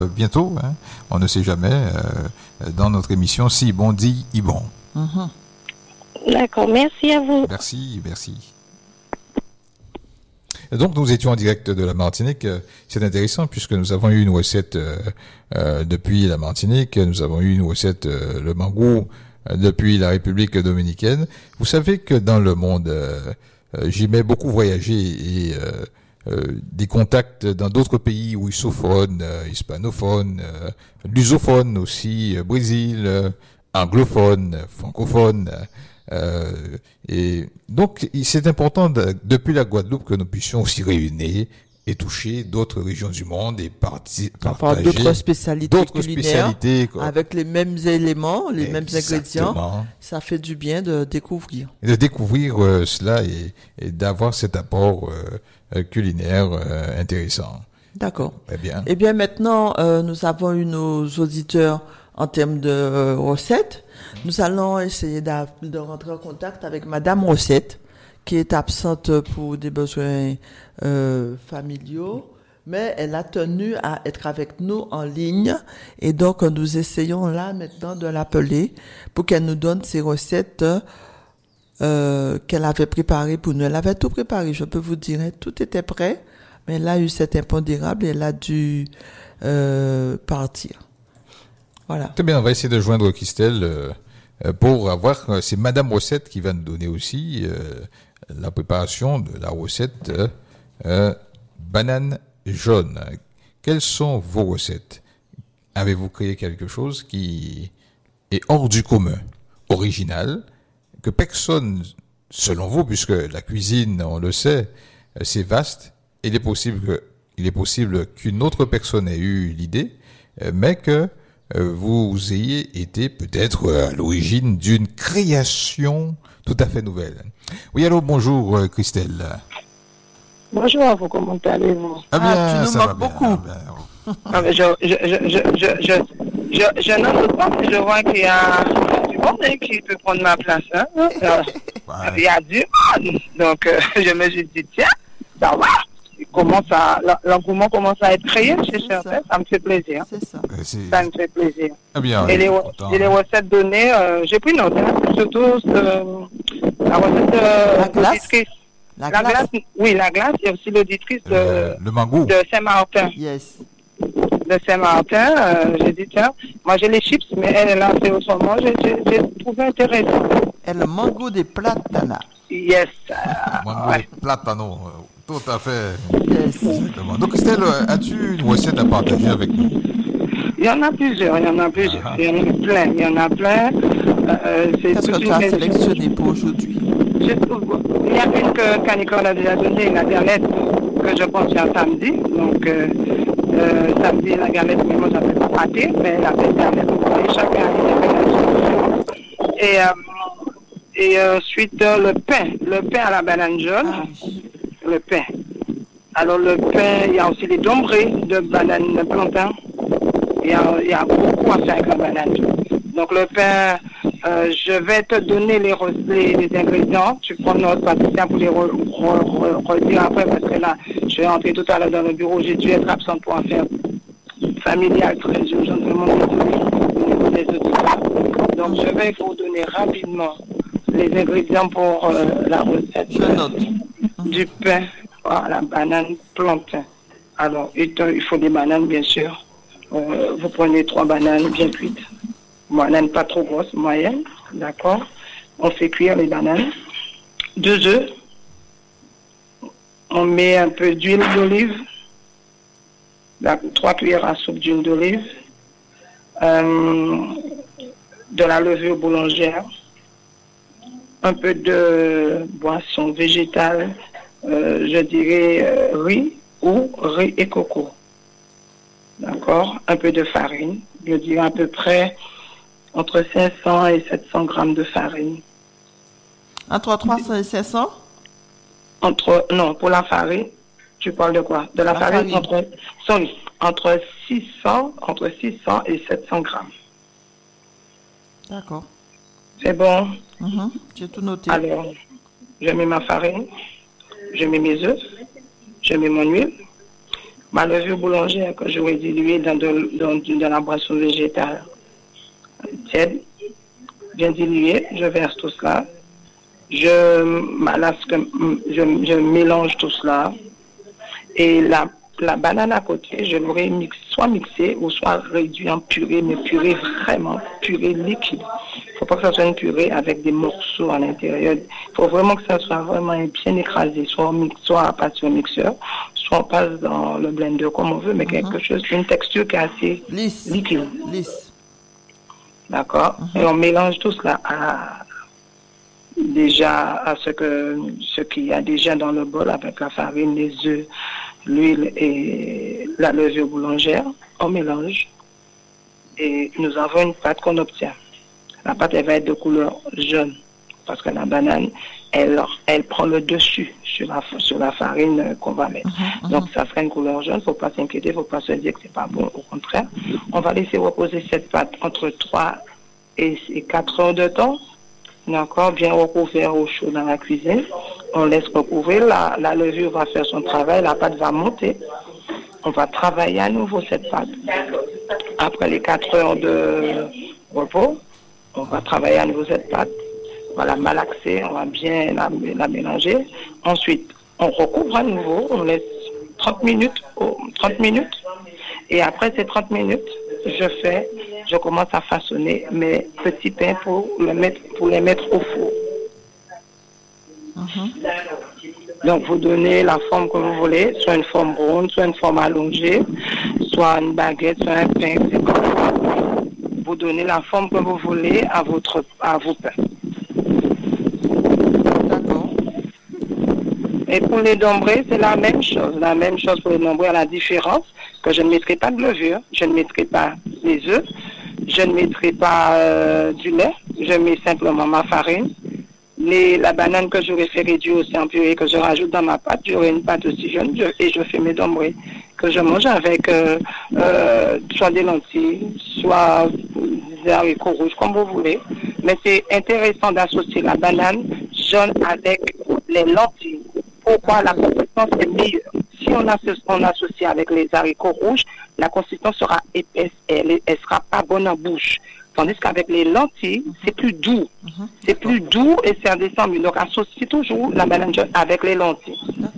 bientôt, hein. On ne sait jamais, dans notre émission Si bon dit, y bon. Mhm. D'accord, merci à vous. Merci, merci. Donc nous étions en direct de la Martinique. C'est intéressant puisque nous avons eu une recette depuis la Martinique, nous avons eu une recette le mangou depuis la République dominicaine. Vous savez que dans le monde, j'y mets beaucoup voyager et des contacts dans d'autres pays russophones, hispanophones, lusophones aussi, Brésil, anglophones, francophones. Et donc, c'est important depuis la Guadeloupe que nous puissions aussi réunir et toucher d'autres régions du monde et partager D'autres spécialités culinaires spécialités, quoi. avec les mêmes éléments, les mêmes ingrédients. Exactement. Ça fait du bien de découvrir. Et de découvrir cela et d'avoir cet apport culinaire intéressant. D'accord. Eh bien, Eh bien, maintenant, nous avons eu nos auditeurs en termes de recettes. Nous allons essayer de rentrer en contact avec Madame Recette, qui est absente pour des besoins familiaux, mais elle a tenu à être avec nous en ligne. Et donc, nous essayons là maintenant de l'appeler pour qu'elle nous donne ses recettes qu'elle avait préparées pour nous. Elle avait tout préparé, je peux vous dire, hein. Tout était prêt, mais elle a eu cet impondérable et elle a dû partir. Voilà. très bien, on va essayer de joindre Christelle pour avoir, c'est Madame Recette qui va nous donner aussi la préparation de la recette banane jaune. Quelles sont vos recettes? Avez-vous créé quelque chose qui est hors du commun, original, que personne, selon vous, puisque la cuisine, on le sait, c'est vaste, il est possible qu'une autre personne ait eu l'idée, mais que vous ayez été peut-être à l'origine d'une création tout à fait nouvelle. Oui, allô, bonjour Christelle. Bonjour à vous, comment allez-vous? Ah bien, tu nous ça manques va bien, beaucoup. bien. Ah, mais je n'en doute pas, mais je vois qu'il y a du monde hein, qui peut prendre ma place. Hein. Ouais. Il y a du monde. Donc, je me suis dit, tiens, ça va. L'engouement commence à être créé chez C'est certains. ça. Ça me fait plaisir. C'est ça. Ça me fait plaisir. Ah bien, Et les content. recettes données, j'ai pris note. Hein, surtout la recette La de glace? l'auditrice. La La glace? glace, oui, la glace. Il y a aussi l'auditrice Le mangou. de Saint-Martin. Yes. De Saint-Martin, j'ai dit, tiens, moi j'ai les chips, mais elle a fait autrement, j'ai trouvé intéressant. Et le mango des platanas. Yes. Mango Ouais. platano. Tout à fait. Yes. Exactement. Donc Christelle, as-tu une recette à partager avec nous? Il y en a plusieurs. Il y en a plein. C'est Qu'est-ce que toute tu as une- sélectionné pour aujourd'hui? Il y a une que Canicole a déjà donnée, la galette, que je pense qu'il y a samedi. Donc, samedi, la galette, mais moi, je n'avais pas pâté, mais la galette, chacun a une et ensuite, le pain à la banane jaune, Ah oui. le pain. Alors, le pain, il y a aussi les dombrés de banane plantain. Il y a beaucoup à faire avec la banane jaune. Donc, le pain, je vais te donner les ingrédients. Tu prends notre pâtissier pour les redire après, parce que là, je suis rentrée tout à l'heure dans le bureau. J'ai dû être absente pour en faire familial très urgent. Vraiment désolée au niveau des auditeurs. Donc, je vais vous donner rapidement les ingrédients pour la recette Je note. du pain à la banane plantain. Alors, il faut des bananes, bien sûr. Vous prenez 3 bananes bien cuites. Bananes pas trop grosses, moyennes. D'accord. On fait cuire les bananes. 2 œufs. On met un peu d'huile d'olive. 3 cuillères à soupe d'huile d'olive. De la levure boulangère. Un peu de boisson végétale. Je dirais riz ou riz et coco. D'accord. Un peu de farine. Je dirais à peu près entre 500 et 700 grammes de farine. Entre 300 et 500? Non, pour la farine, tu parles de quoi? De la farine, entre 600 et 700 grammes. D'accord. C'est bon? J'ai tout noté. Alors, je mets ma farine, je mets mes œufs, je mets mon huile, Ma levure boulangère que j'aurais diluée dans la boisson végétale tiède, bien diluée, je verse tout cela. Je mélange tout cela. Et la banane à côté, je l'aurais soit mixée ou soit réduite en purée, mais purée vraiment, purée liquide. Il ne faut pas que ça soit une purée avec des morceaux à l'intérieur. Il faut vraiment que ça soit vraiment bien écrasé, soit à partir du mixeur, soit on passe dans le blender comme on veut, mais quelque chose, une texture qui est assez liquide. Lisse. D'accord. Et on mélange tout cela à ce qu'il y a déjà dans le bol avec la farine, les œufs, l'huile et la levure boulangère. On mélange et nous avons une pâte qu'on obtient. La pâte, elle va être de couleur jaune parce que la banane, elle prend le dessus sur la farine qu'on va mettre. Donc, ça sera une couleur jaune. Il ne faut pas s'inquiéter, il ne faut pas se dire que c'est pas bon. Au contraire, on va laisser reposer cette pâte entre 3 et 4 heures de temps. D'accord, bien recouvert au chaud dans la cuisine. On laisse recouvrir, la levure va faire son travail, la pâte va monter. On va travailler à nouveau cette pâte. Après les 4 heures de repos, on va travailler à nouveau cette pâte. On va la malaxer, on va bien la mélanger. Ensuite, on recouvre à nouveau, on laisse 30 minutes. Et après ces 30 minutes, je commence à façonner mes petits pains pour les mettre au four. Donc, vous donnez la forme que vous voulez, soit une forme ronde, soit une forme allongée, soit une baguette, soit un pain, etc. Vous donnez la forme que vous voulez à vos pains. D'accord. Et pour les dombrés, c'est la même chose. La même chose pour les dombrés, à la différence que je ne mettrai pas de levure, je ne mettrai pas les œufs, je ne mettrai pas du lait, je mets simplement ma farine. La banane que j'aurais fait réduire aussi en purée, que je rajoute dans ma pâte, j'aurai une pâte aussi jaune et je fais mes dombrés que je mange avec soit des lentilles, soit des haricots rouges, comme vous voulez. Mais c'est intéressant d'associer la banane jaune avec les lentilles. Pourquoi? La consistance est meilleure. Si on associe avec les haricots rouges, la consistance sera épaisse et elle sera pas bonne en bouche. Tandis qu'avec les lentilles, c'est plus doux. C'est plus doux et c'est redescend mieux. Donc, associe toujours la banane jaune avec les lentilles.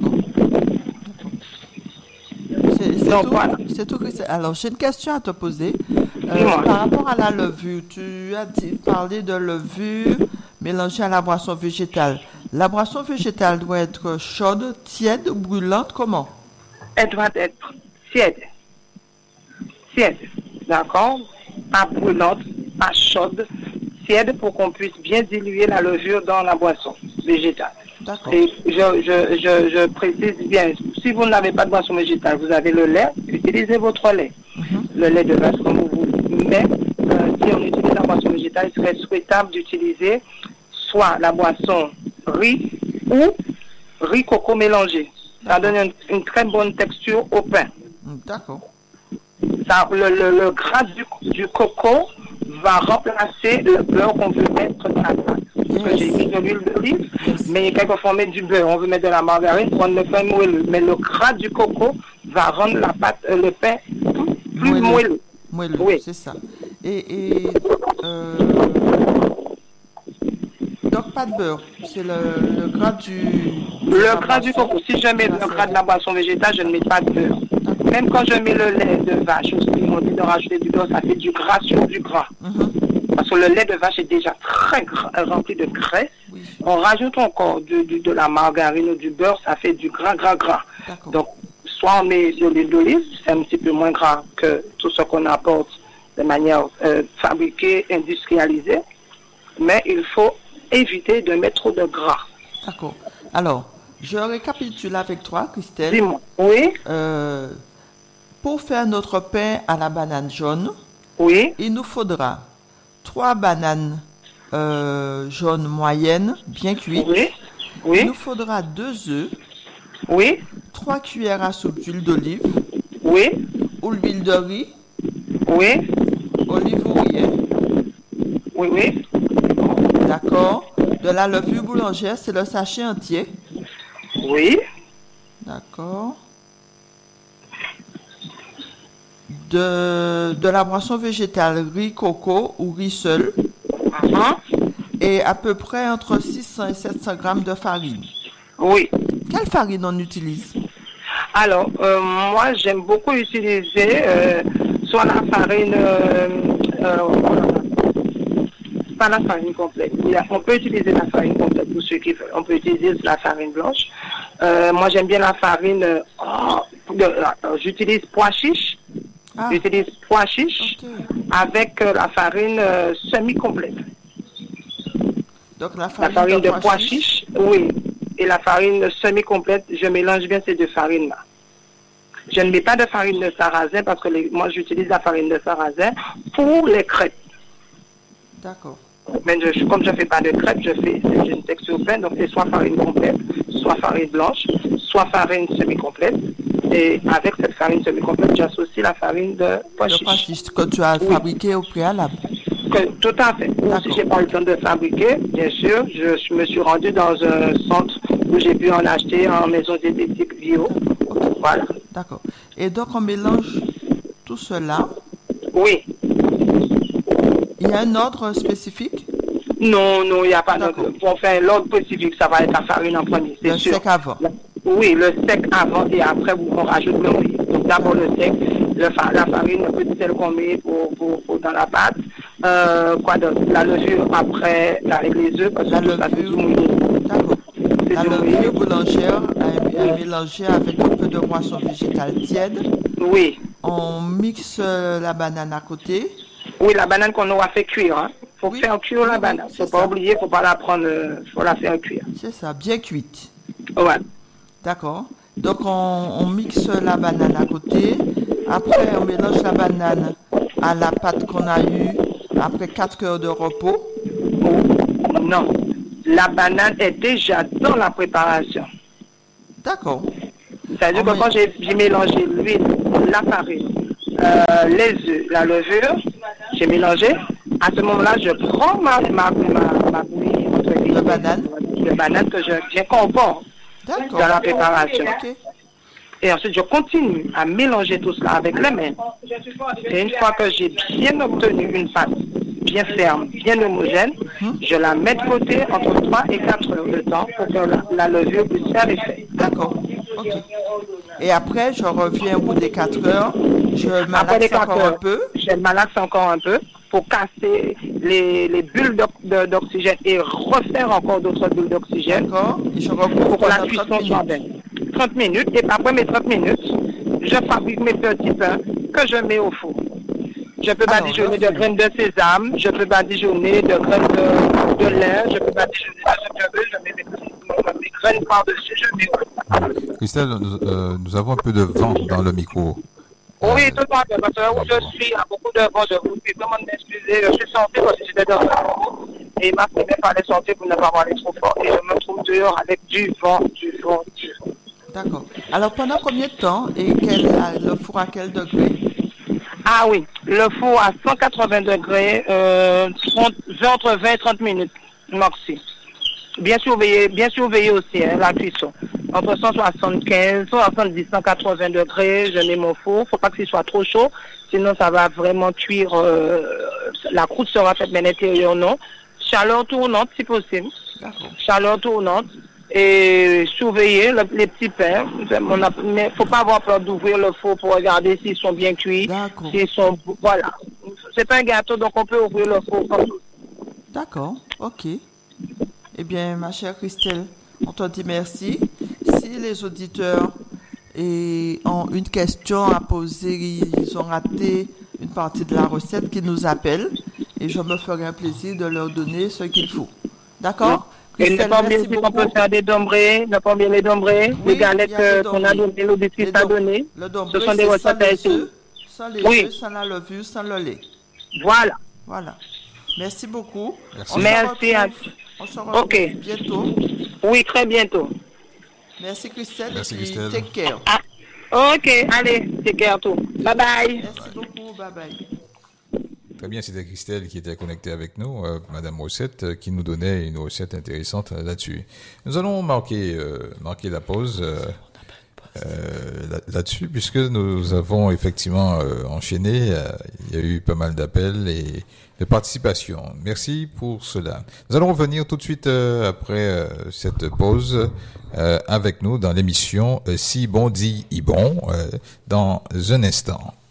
C'est tout. Alors, j'ai une question à te poser. Dis-moi. Par rapport à la levure, tu as parlé de levure mélangée à la boisson végétale. La boisson végétale doit être chaude, tiède ou brûlante, comment? Elle doit être tiède. Tiède, d'accord? Pas brûlante, pas chaude, tiède pour qu'on puisse bien diluer la levure dans la boisson végétale. D'accord. Et je précise bien, si vous n'avez pas de boisson végétale, vous avez le lait, utilisez votre lait. Le lait de vache comme vous voulez. Mais si on utilise la boisson végétale, il serait souhaitable d'utiliser soit la boisson riz ou riz coco mélangé. Ça donne une très bonne texture au pain. D'accord. Ça, le gras du coco va remplacer le beurre qu'on veut mettre dans la pâte. Parce que j'ai mis de l'huile d'olive, mais quelquefois on met du beurre, on veut mettre de la margarine, prendre le pain moelleux. Mais le gras du coco va rendre la pâte, le pain plus moelleux. Moelleux, oui. C'est ça. Donc pas de beurre, c'est le gras du... Le gras du coco. Si je mets le gras de la boisson végétale, je ne mets pas de beurre. Même quand je mets le lait de vache aussi, on dit de rajouter du beurre, ça fait du gras sur du gras. Parce que le lait de vache est déjà très rempli de graisse. Oui. On rajoute encore de la margarine ou du beurre, ça fait du gras. Donc, soit on met de l'huile d'olive, c'est un petit peu moins gras que tout ce qu'on apporte de manière fabriquée, industrialisée. Mais il faut éviter de mettre trop de gras. D'accord. Alors, je récapitule avec toi, Christelle. Dis-moi. Oui. Pour faire notre pain à la banane jaune, oui, il nous faudra 3 bananes jaunes moyennes, bien cuites. Oui. Oui. Il nous faudra 2 œufs. Oui. 3 cuillères à soupe d'huile d'olive. Oui. Ou l'huile de riz. Oui. Olive ou rien. Oui, oui. D'accord. De la levure boulangère, c'est le sachet entier. Oui. D'accord. de la boisson végétale riz coco ou riz seul Mhm. et à peu près entre 600 et 700 grammes de farine. Oui. Quelle farine on utilise? Alors, moi, j'aime beaucoup utiliser soit la farine, pas la farine complète. On peut utiliser la farine complète pour ceux qui veulent. On peut utiliser la farine blanche. Moi, j'aime bien la farine. J'utilise pois chiche. Ah, J'utilise pois chiche ok. avec la farine semi-complète. Donc la La farine, farine de pois pois chiche, oui. Et la farine semi-complète, je mélange bien ces deux farines-là. Je ne mets pas de farine de sarrasin parce que moi, j'utilise la farine de sarrasin pour les crêpes. D'accord. Mais comme je ne fais pas de crêpes, j'ai une texture pleine, donc c'est soit farine complète, soit farine blanche, soit farine semi-complète. Et avec cette farine semi-complète, j'associe la farine de pois Le pois chiche. chiche que tu as Oui. fabriqué au préalable. Tout à fait. Si j'ai pas eu le temps de fabriquer, bien sûr, je me suis rendu dans un centre où j'ai pu en acheter en maison diététique bio. Voilà. D'accord. Et donc on mélange tout cela. Oui. Il y a un ordre spécifique? Non, il n'y a pas D'accord. d'ordre. Pour faire l'ordre spécifique, ça va être la farine en premier, c'est Le sûr. sec avant. Oui, le sec avant et après, on rajoute le riz. Donc d'abord le sec, la farine, le petit sel qu'on met dans la pâte. Quoi d'autre? La levure après, avec les œufs, parce La que tout ça, c'est levure. tout mouillé. D'accord. C'est La du levure riz. boulangère à mélanger avec un peu de boisson végétale tiède. Oui. On mixe la banane à côté. Oui, la banane qu'on aura fait cuire. Hein. Faut Oui. faire cuire la Oui, banane. c'est Faut pas ça. oublier, faut pas la prendre, faut la faire cuire. C'est ça, bien cuite. Ouais. D'accord. Donc on mixe la banane à côté. Après, on mélange la banane à la pâte qu'on a eue après 4 heures de repos. Non. La banane est déjà dans la préparation. D'accord. C'est-à-dire que quand j'ai mélangé l'huile, la farine, les œufs, la levure, j'ai mélangé. À ce moment-là, je prends ma bouillie de banane que je viens comprendre D'accord. dans la préparation. Ok. Et ensuite, je continue à mélanger tout cela avec les mains. Et une fois que j'ai bien obtenu une pâte bien ferme, bien homogène, je la mets de côté entre 3 et 4 heures de temps pour que la levure puisse faire effet. D'accord. Ok. Et après, je reviens au bout des 4 heures. Je Après les malaxe 4 encore un heures, peu. je malaxe encore un peu pour casser les bulles d'oxygène et refaire encore d'autres bulles d'oxygène D'accord. Et je recouvre pour que la pendant 30 cuisson soit minutes. belle. 30 minutes, et après mes 30 minutes, je fabrique mes petits pains que je mets au four. Je peux badigeonner de graines de sésame, je peux badigeonner de graines de lin, je peux badigeonner de ce que je veux, je mets mes graines par-dessus, je mets. Christelle, nous avons un peu de vent dans le micro. Oui, tout à fait, parce que où je suis, à beaucoup de vent, je vous prie vraiment de m'excuser, je suis sorti parce que j'étais dans le bureau, et ma première fallait sortir pour ne pas aller trop fort, et je me trouve dehors avec du vent. D'accord. Alors, pendant combien de temps et le four à quel degré? Ah oui, le four à 180 degrés, entre 20 et 30 minutes, maxi. Bien surveiller aussi la cuisson. Entre 175, 170, 180 degrés, je mets mon four. Faut pas que ce soit trop chaud, sinon ça va vraiment cuire. La croûte sera faite, mais l'intérieur non. Chaleur tournante si possible. D'accord. Chaleur tournante. Et surveiller les petits pains. Mais faut pas avoir peur d'ouvrir le four pour regarder s'ils sont bien cuits. D'accord. S'ils sont, voilà. C'est un gâteau, donc on peut ouvrir le four comme tout. D'accord. Ok. Eh bien, ma chère Christelle, on te dit merci. Si les auditeurs ont une question à poser, ils ont raté une partie de la recette, qu'ils nous appellent et je me ferai un plaisir de leur donner ce qu'il faut. D'accord? Et ne pas oublier qu'on peut faire des dombrés, ne pas oublier les dombrés, les galettes qu'on a données, l'auditrice a donné. Ce sont des recettes à essayer. Sans les œufs, sans la levure, sans le lait. Voilà. Voilà. Merci beaucoup. Merci. On se retrouve bientôt. Oui, très bientôt. Merci Christelle. Merci Christelle. Take care. Ok, allez, take care tout. Bye bye. Merci beaucoup, bye bye. Très bien, c'était Christelle qui était connectée avec nous, Madame Rosette, qui nous donnait une recette intéressante là-dessus. Nous allons marquer la pause là-dessus, puisque nous avons effectivement enchaîné. Il y a eu pas mal d'appels et de participation. Merci pour cela. Nous allons revenir tout de suite après cette pause avec nous dans l'émission Si bon dit Ibon dans un instant.